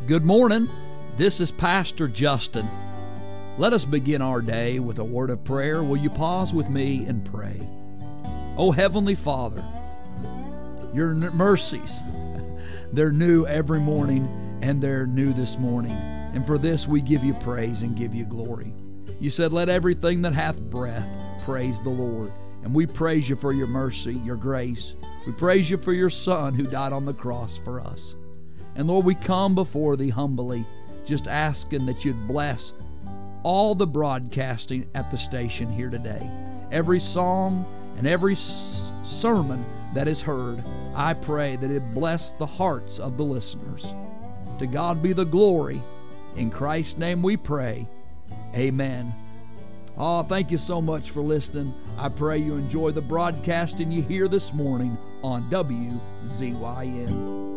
Good morning. This is Pastor Justin. Let us begin our day with a word of prayer. Will you pause with me and pray? Oh, Heavenly Father, your mercies, they're new every morning, and they're new this morning. And for this we give you praise and give you glory. You said, let everything that hath breath praise the Lord. And we praise you for your mercy, your grace. We praise you for your Son who died on the cross for us. And Lord, we come before thee humbly, just asking that you'd bless all the broadcasting at the station here today. Every song and every sermon that is heard, I pray that it bless the hearts of the listeners. To God be the glory. In Christ's name we pray. Amen. Oh, thank you so much for listening. I pray you enjoy the broadcasting you hear this morning on WZYN.